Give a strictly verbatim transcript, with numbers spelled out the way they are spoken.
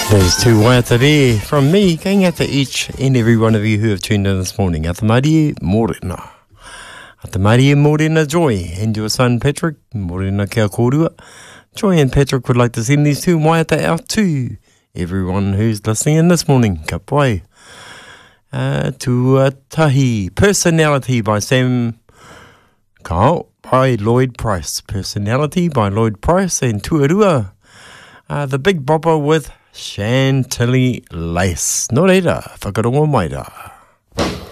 There's two waiata there from me, going out to each and every one of you who have tuned in this morning. Ata Marie Morena. Ata Marie Morena Joy and your son Patrick Morena kia kōrua. Joy and Patrick would like to send these two waiata out to everyone who's listening in this morning. Ka pai. Uh, Tuatahi. Personality by Sam Kao by Lloyd Price. Personality by Lloyd Price and Tuarua. Uh, the Big Bopper with Chantilly Lace. Nō reira, whakarongo mai rā.